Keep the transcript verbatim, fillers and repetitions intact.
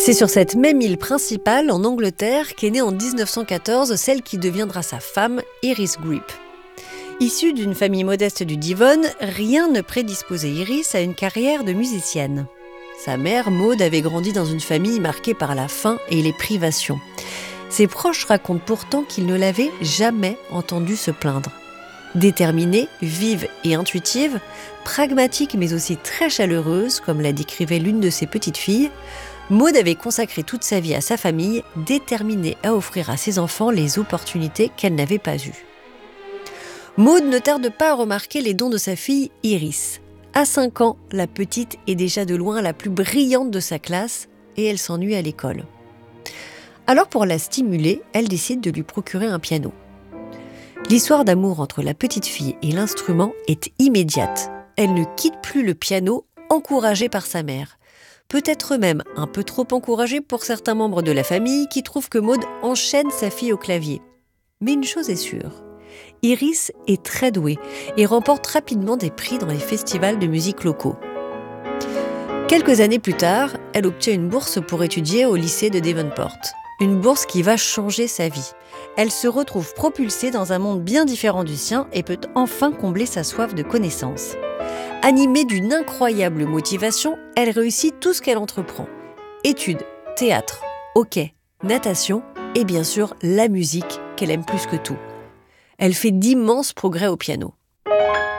C'est sur cette même île principale, en Angleterre, qu'est née en dix-neuf cent quatorze celle qui deviendra sa femme, Iris Greep. Issue d'une famille modeste du Devon, rien ne prédisposait Iris à une carrière de musicienne. Sa mère, Maud, avait grandi dans une famille marquée par la faim et les privations. Ses proches racontent pourtant qu'ils ne l'avaient jamais entendue se plaindre. Déterminée, vive et intuitive, pragmatique mais aussi très chaleureuse, comme la décrivait l'une de ses petites filles, Maud avait consacré toute sa vie à sa famille, déterminée à offrir à ses enfants les opportunités qu'elle n'avait pas eues. Maud ne tarde pas à remarquer les dons de sa fille Iris. À cinq ans, la petite est déjà de loin la plus brillante de sa classe et elle s'ennuie à l'école. Alors pour la stimuler, elle décide de lui procurer un piano. L'histoire d'amour entre la petite fille et l'instrument est immédiate. Elle ne quitte plus le piano, encouragée par sa mère. Peut-être même un peu trop encouragée pour certains membres de la famille qui trouvent que Maud enchaîne sa fille au clavier. Mais une chose est sûre, Iris est très douée et remporte rapidement des prix dans les festivals de musique locaux. Quelques années plus tard, elle obtient une bourse pour étudier au lycée de Devonport. Une bourse qui va changer sa vie. Elle se retrouve propulsée dans un monde bien différent du sien et peut enfin combler sa soif de connaissances. Animée d'une incroyable motivation, elle réussit tout ce qu'elle entreprend. Études, théâtre, hockey, natation et bien sûr la musique qu'elle aime plus que tout. Elle fait d'immenses progrès au piano.